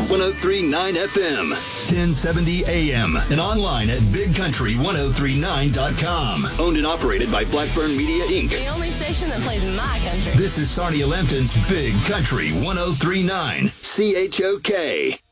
1039 FM, 1070 AM, and online at bigcountry1039.com. Owned and operated by Blackburn Media, Inc. The only station that plays my country. This is Sarnia Lambton's Big Country 1039, CHOK.